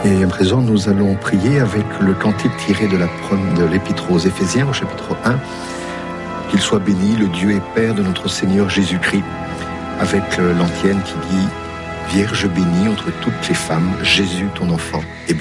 Et à présent, nous allons prier avec le cantique tiré de l'Épître aux Éphésiens, au chapitre 1. Qu'il soit béni, le Dieu et Père de notre Seigneur Jésus-Christ, avec l'antienne qui dit « Vierge bénie entre toutes les femmes, Jésus, ton enfant, est béni ».